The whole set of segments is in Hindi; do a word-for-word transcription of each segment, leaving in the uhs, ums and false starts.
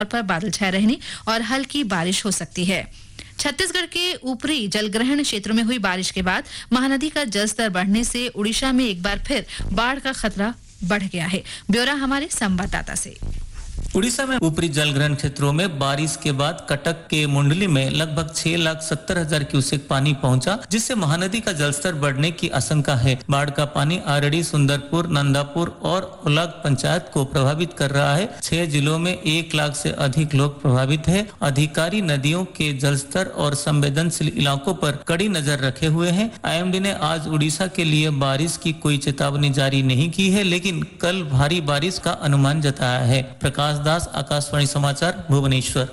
पर बादल छाए रहने और हल्की बारिश हो सकती है। छत्तीसगढ़ के ऊपरी जलग्रहण क्षेत्रों में हुई बारिश के बाद महानदी का जलस्तर बढ़ने से उड़ीसा में एक बार फिर बाढ़ का खतरा बढ़ गया है। ब्यौरा हमारे संवाददाता से। उड़ीसा में ऊपरी जलग्रहण क्षेत्रों में बारिश के बाद कटक के मुंडली में लगभग छह लाख सत्तर हजार क्यूसेक पानी पहुंचा, जिससे महानदी का जलस्तर बढ़ने की आशंका है। बाढ़ का पानी आरडी, सुंदरपुर, नंदापुर और उलग पंचायत को प्रभावित कर रहा है। छह जिलों में एक लाख से अधिक लोग प्रभावित है। अधिकारी नदियों के जलस्तर और संवेदनशील इलाकों पर कड़ी नजर रखे हुए हैं। आईएमडी ने आज उड़ीसा के लिए बारिश की कोई चेतावनी जारी नहीं की है, लेकिन कल भारी बारिश का अनुमान जताया है। प्रकाश दास, आकाशवाणी समाचार, भुवनेश्वर।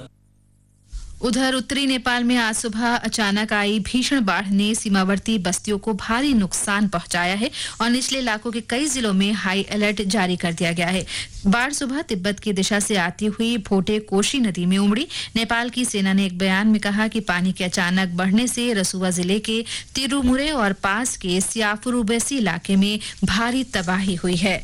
उधर उत्तरी नेपाल में आज सुबह अचानक आई भीषण बाढ़ ने सीमावर्ती बस्तियों को भारी नुकसान पहुंचाया है और निचले इलाकों के कई जिलों में हाई अलर्ट जारी कर दिया गया है। बाढ़ सुबह तिब्बत की दिशा से आती हुई भोटे कोशी नदी में उमड़ी। नेपाल की सेना ने एक बयान में कहा कि पानी के अचानक बढ़ने से रसुआ जिले के तिरुमुरे और पास के सियाफुरुबेसी इलाके में भारी तबाही हुई है।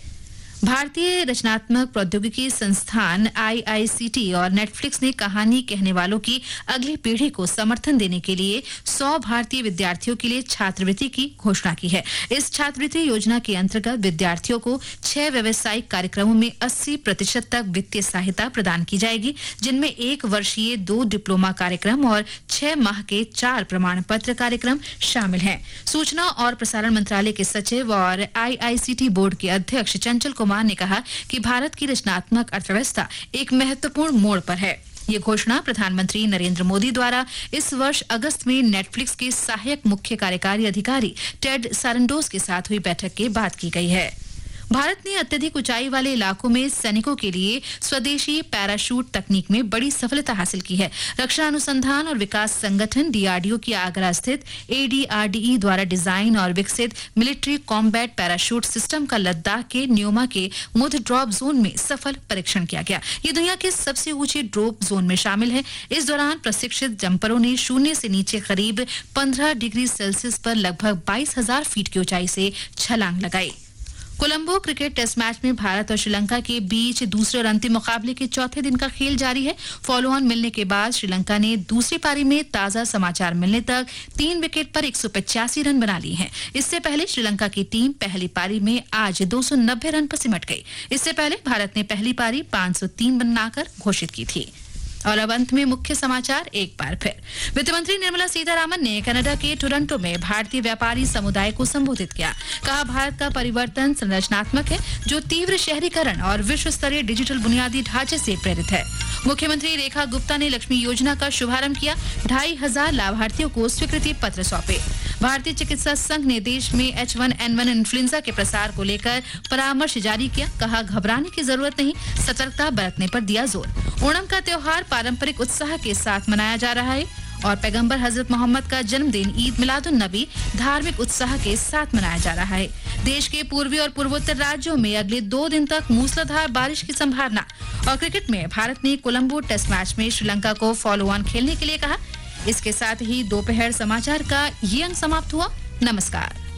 भारतीय रचनात्मक प्रौद्योगिकी संस्थान आई आई सी टी और नेटफ्लिक्स ने कहानी कहने वालों की अगली पीढ़ी को समर्थन देने के लिए सौ भारतीय विद्यार्थियों के लिए छात्रवृत्ति की घोषणा की है। इस छात्रवृत्ति योजना के अंतर्गत विद्यार्थियों को छह व्यावसायिक कार्यक्रमों में अस्सी प्रतिशत तक वित्तीय सहायता प्रदान की जाएगी, जिनमें एक वर्षीय दो डिप्लोमा कार्यक्रम और छह माह के चार प्रमाण पत्र कार्यक्रम शामिल हैं। सूचना और प्रसारण मंत्रालय के सचिव और आई आई सी टी बोर्ड के अध्यक्ष चंचल कुमार ने कहा कि भारत की रचनात्मक अर्थव्यवस्था एक महत्वपूर्ण मोड़ पर है। ये घोषणा प्रधानमंत्री नरेंद्र मोदी द्वारा इस वर्ष अगस्त में नेटफ्लिक्स के सहायक मुख्य कार्यकारी अधिकारी टेड सारंडोस के साथ हुई बैठक के बाद की गई है। भारत ने अत्यधिक ऊंचाई वाले इलाकों में सैनिकों के लिए स्वदेशी पैराशूट तकनीक में बड़ी सफलता हासिल की है। रक्षा अनुसंधान और विकास संगठन डी आर डी ओ की आगरा स्थित A D R D E द्वारा डिजाइन और विकसित मिलिट्री कॉम्बैट पैराशूट सिस्टम का लद्दाख के न्योमा के मुध ड्रॉप जोन में सफल परीक्षण किया गया। ये दुनिया के सबसे ऊंचे ड्रॉप जोन में शामिल है। इस दौरान प्रशिक्षित जंपरों ने शून्य से नीचे करीब पंद्रह डिग्री सेल्सियस पर लगभग बाईस हजार फीट की ऊंचाई से छलांग लगाई। कोलंबो क्रिकेट टेस्ट मैच में भारत और श्रीलंका के बीच दूसरे और अंतिम मुकाबले के चौथे दिन का खेल जारी है। फॉलो ऑन मिलने के बाद श्रीलंका ने दूसरी पारी में ताजा समाचार मिलने तक तीन विकेट पर एक सौ पचासी रन बना लिए हैं। इससे पहले श्रीलंका की टीम पहली पारी में आज दो सौ नब्बे रन पर सिमट गई। इससे पहले भारत ने पहली पारी पांच सौ तीन बनाकर घोषित की थी। और अब अंत में मुख्य समाचार एक बार फिर। वित्त मंत्री निर्मला सीतारामन ने कनाडा के टोरंटो में भारतीय व्यापारी समुदाय को संबोधित किया। कहा, भारत का परिवर्तन संरचनात्मक है, जो तीव्र शहरीकरण और विश्व स्तरीय डिजिटल बुनियादी ढांचे से प्रेरित है। मुख्यमंत्री रेखा गुप्ता ने लक्ष्मी योजना का शुभारंभ किया। ढाई हजार लाभार्थियों को स्वीकृति पत्र सौंपे। भारतीय चिकित्सा संघ ने देश में H one N one influenza के प्रसार को लेकर परामर्श जारी किया। कहा, घबराने की जरूरत नहीं, सतर्कता बरतने पर दिया जोर। ओणम का त्योहार पारंपरिक उत्साह के साथ मनाया जा रहा है और पैगंबर हजरत मोहम्मद का जन्मदिन ईद मिलादुन नबी धार्मिक उत्साह के साथ मनाया जा रहा है। देश के पूर्वी और पूर्वोत्तर राज्यों में अगले दो दिन तक मूसलाधार बारिश की संभावना। और क्रिकेट में भारत ने कोलंबो टेस्ट मैच में श्रीलंका को फॉलो ऑन खेलने के लिए कहा। इसके साथ ही दोपहर समाचार का ये अंक समाप्त हुआ। नमस्कार।